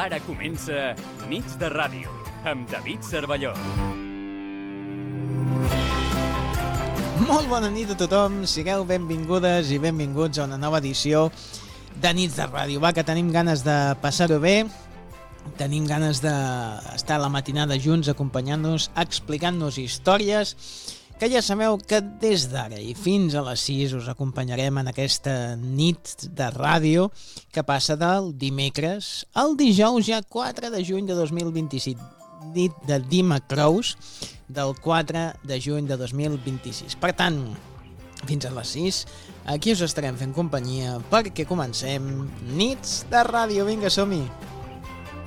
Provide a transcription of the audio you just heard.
Ara comença Nits de Ràdio, amb David Cervelló. Molt bona nit a tothom, sigueu benvingudes i benvinguts a una nova edició de Nits de Ràdio. Va, que tenim ganes de passar-ho bé, tenim ganes d'estar a la matinada junts acompanyant-nos, explicant-nos històries, que ja sabeu que des d'ara i fins a les 6 us acompanyarem en aquesta nit de ràdio que passa del dimecres al dijous, ja 4 de juny de 2026, nit de Dimecrous del 4 de juny de 2026. Per tant, fins a les 6, aquí us estarem fent companyia perquè comencem Nits de Ràdio. Vinga, som-hi!